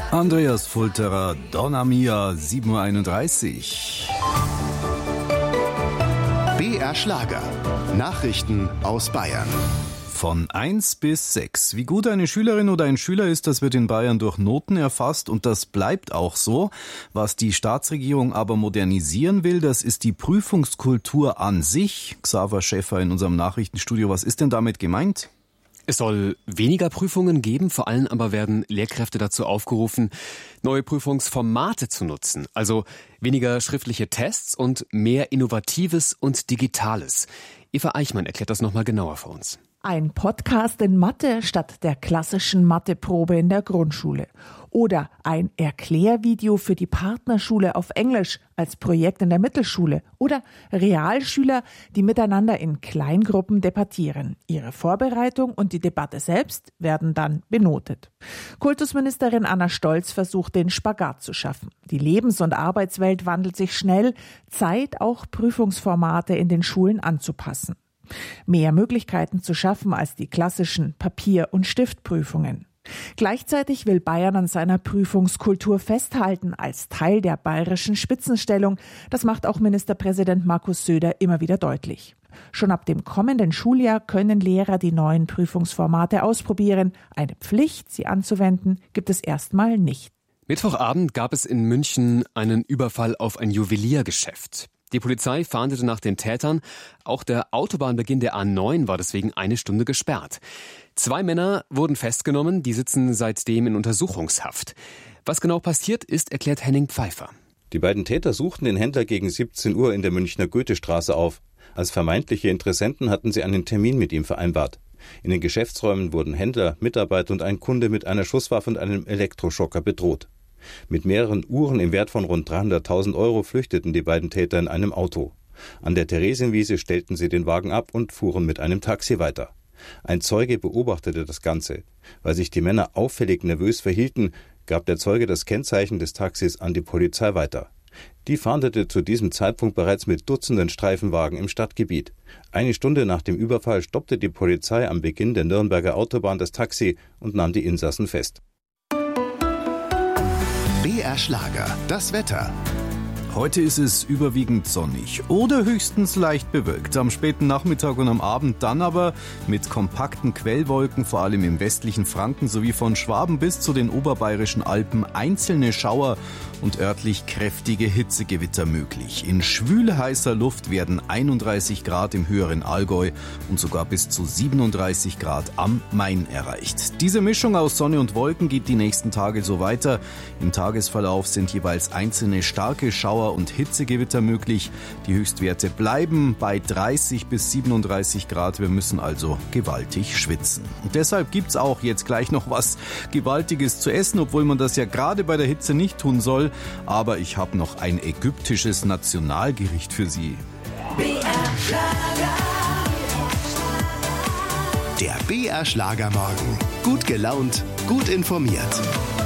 Andreas Fulterer, Donna Mia, 7.31 Uhr. BR Schlager. Nachrichten aus Bayern. Von 1 bis 6. Wie gut eine Schülerin oder ein Schüler ist, das wird in Bayern durch Noten erfasst und das bleibt auch so. Was die Staatsregierung aber modernisieren will, das ist die Prüfungskultur an sich. Xaver Schäffer in unserem Nachrichtenstudio, was ist denn damit gemeint? Es soll weniger Prüfungen geben, vor allem aber werden Lehrkräfte dazu aufgerufen, neue Prüfungsformate zu nutzen. Also weniger schriftliche Tests und mehr Innovatives und Digitales. Eva Eichmann erklärt das nochmal genauer für uns. Ein Podcast in Mathe statt der klassischen Matheprobe in der Grundschule. Oder ein Erklärvideo für die Partnerschule auf Englisch als Projekt in der Mittelschule. Oder Realschüler, die miteinander in Kleingruppen debattieren. Ihre Vorbereitung und die Debatte selbst werden dann benotet. Kultusministerin Anna Stolz versucht, den Spagat zu schaffen. Die Lebens- und Arbeitswelt wandelt sich schnell. Zeit, auch Prüfungsformate in den Schulen anzupassen. Mehr Möglichkeiten zu schaffen als die klassischen Papier- und Stiftprüfungen. Gleichzeitig will Bayern an seiner Prüfungskultur festhalten als Teil der bayerischen Spitzenstellung. Das macht auch Ministerpräsident Markus Söder immer wieder deutlich. Schon ab dem kommenden Schuljahr können Lehrer die neuen Prüfungsformate ausprobieren. Eine Pflicht, sie anzuwenden, gibt es erstmal nicht. Mittwochabend gab es in München einen Überfall auf ein Juweliergeschäft. Die Polizei fahndete nach den Tätern. Auch der Autobahnbeginn der A9 war deswegen 1 Stunde gesperrt. 2 Männer wurden festgenommen, die sitzen seitdem in Untersuchungshaft. Was genau passiert ist, erklärt Henning Pfeiffer. Die beiden Täter suchten den Händler gegen 17 Uhr in der Münchner Goethestraße auf. Als vermeintliche Interessenten hatten sie einen Termin mit ihm vereinbart. In den Geschäftsräumen wurden Händler, Mitarbeiter und ein Kunde mit einer Schusswaffe und einem Elektroschocker bedroht. Mit mehreren Uhren im Wert von rund 300.000 Euro flüchteten die beiden Täter in einem Auto. An der Theresienwiese stellten sie den Wagen ab und fuhren mit einem Taxi weiter. Ein Zeuge beobachtete das Ganze. Weil sich die Männer auffällig nervös verhielten, gab der Zeuge das Kennzeichen des Taxis an die Polizei weiter. Die fahndete zu diesem Zeitpunkt bereits mit Dutzenden Streifenwagen im Stadtgebiet. 1 Stunde nach dem Überfall stoppte die Polizei am Beginn der Nürnberger Autobahn das Taxi und nahm die Insassen fest. BR Schlager, das Wetter. Heute ist es überwiegend sonnig oder höchstens leicht bewölkt. Am späten Nachmittag und am Abend dann aber mit kompakten Quellwolken, vor allem im westlichen Franken sowie von Schwaben bis zu den oberbayerischen Alpen einzelne Schauer und örtlich kräftige Hitzegewitter möglich. In schwül-heißer Luft werden 31 Grad im höheren Allgäu und sogar bis zu 37 Grad am Main erreicht. Diese Mischung aus Sonne und Wolken geht die nächsten Tage so weiter. Im Tagesverlauf sind jeweils einzelne starke Schauer und Hitzegewitter möglich. Die Höchstwerte bleiben bei 30 bis 37 Grad. Wir müssen also gewaltig schwitzen. Und deshalb gibt's auch jetzt gleich noch was Gewaltiges zu essen, obwohl man das ja gerade bei der Hitze nicht tun soll. Aber ich habe noch ein ägyptisches Nationalgericht für Sie. Der BR Schlagermorgen. Gut gelaunt, gut informiert.